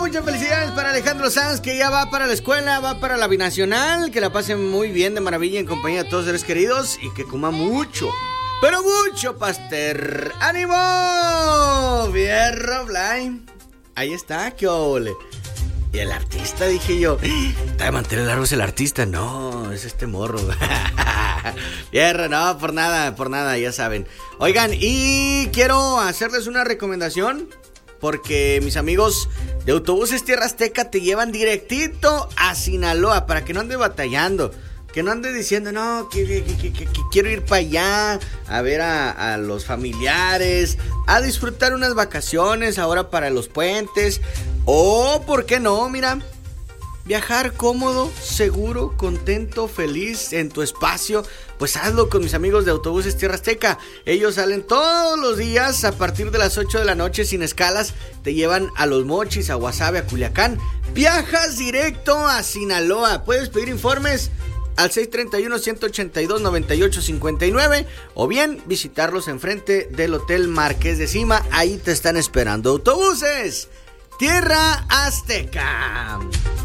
muchas felicidades para Alejandro Sanz, que ya va para la escuela, va para la binacional. Que la pasen muy bien, de maravilla, en compañía de todos seres queridos. Y que coma mucho, pero mucho pastel. ¡Ánimo! Fierro, Blind. Ahí está, qué ole. Y el artista, dije yo. ¿Está de mantener largos el artista? No, es este morro. Fierro, no, por nada, ya saben. Oigan, y quiero hacerles una recomendación. Porque mis amigos de Autobuses Tierra Azteca te llevan directito a Sinaloa para que no ande batallando. Que no ande diciendo, no, que quiero ir para allá a ver a los familiares, a disfrutar unas vacaciones ahora para los puentes. O, ¿por qué no? Mira, viajar cómodo, seguro, contento, feliz en tu espacio. Pues hazlo con mis amigos de Autobuses Tierra Azteca. Ellos salen todos los días a partir de las 8 de la noche sin escalas. Te llevan a Los Mochis, a Guasave, a Culiacán. Viajas directo a Sinaloa. Puedes pedir informes al 631-182-9859 o bien visitarlos enfrente del Hotel Marqués de Cima. Ahí te están esperando. Autobuses Tierra Azteca.